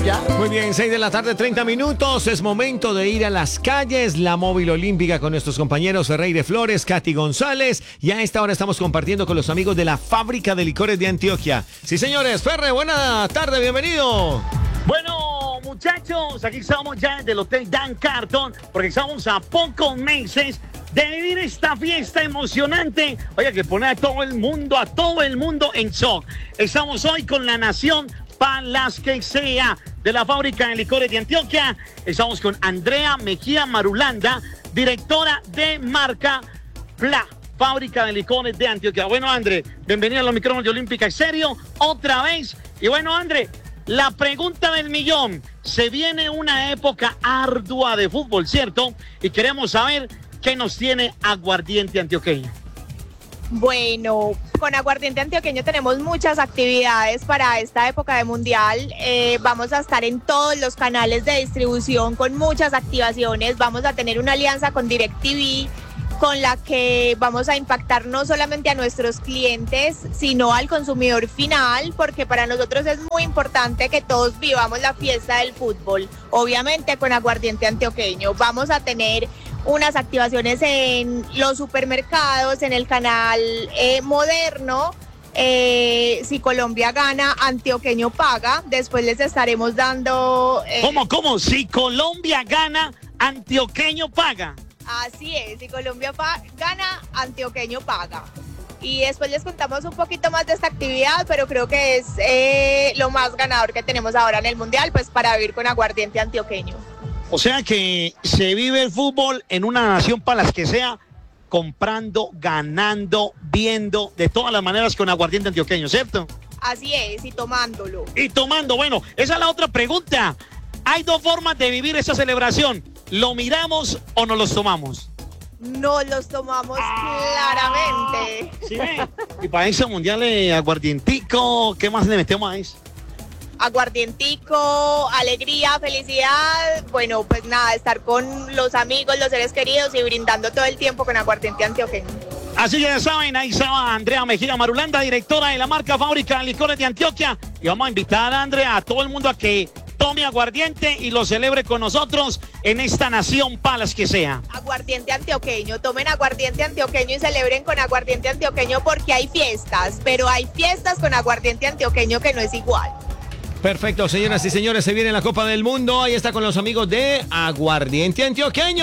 ya. Muy bien, 6 de la tarde, 30 minutos. Es momento de ir a las calles. La móvil olímpica con nuestros compañeros Ferreira Flores, Katy González. Y a esta hora estamos compartiendo con los amigos de la Fábrica de Licores de Antioquia. Sí, señores. Ferre, buena tarde, bienvenido. Bueno, muchachos, aquí estamos ya del Hotel Dan Carton, porque estamos a pocos meses de vivir esta fiesta emocionante. Oye, que pone a todo el mundo en shock. Estamos hoy con la nación Palas que sea de la Fábrica de Licores de Antioquia. Estamos con Andrea Mejía Marulanda, directora de marca PLA, Fábrica de Licores de Antioquia. Bueno, André, bienvenida a los micrófonos de Olímpica Estéreo otra vez. Y bueno, André, la pregunta del millón. Se viene una época ardua de fútbol, ¿cierto? Y queremos saber qué nos tiene Aguardiente Antioqueño. Bueno, con Aguardiente Antioqueño tenemos muchas actividades para esta época de mundial. Vamos a estar en todos los canales de distribución con muchas activaciones. Vamos a tener una alianza con DirecTV, con la que vamos a impactar no solamente a nuestros clientes, sino al consumidor final, porque para nosotros es muy importante que todos vivamos la fiesta del fútbol. Obviamente con Aguardiente Antioqueño vamos a tener unas activaciones en los supermercados, en el canal Moderno. Si Colombia gana, Antioqueño paga. Después les estaremos dando... ¿Cómo? Si Colombia gana, Antioqueño paga. Así es, si Colombia gana, Antioqueño paga. Y después les contamos un poquito más de esta actividad, pero creo que es lo más ganador que tenemos ahora en el Mundial, pues para vivir con Aguardiente Antioqueño. O sea que se vive el fútbol en una nación para las que sea, comprando, ganando, viendo, de todas las maneras con Aguardiente Antioqueño, ¿cierto? Así es, y tomándolo. Y tomando, bueno, esa es la otra pregunta. Hay dos formas de vivir esa celebración. ¿Lo miramos o nos los tomamos? Nos los tomamos claramente. ¿Sí ve? Y para ese mundial aguardientico, ¿qué más le metemos a eso? Aguardientico, alegría, felicidad. Bueno, pues nada, estar con los amigos, los seres queridos y brindando todo el tiempo con Aguardiente Antioqueño. Así que ya saben, ahí estaba Andrea Mejía Marulanda, directora de la marca Fábrica de Licores de Antioquia. Y vamos a invitar a Andrea, a todo el mundo a que tome aguardiente y lo celebre con nosotros en esta nación Palas que sea. Aguardiente Antioqueño, tomen Aguardiente Antioqueño y celebren con Aguardiente Antioqueño, porque hay fiestas, pero hay fiestas con Aguardiente Antioqueño que no es igual. Perfecto, señoras y señores, se viene la Copa del Mundo. Ahí está con los amigos de Aguardiente Antioqueño.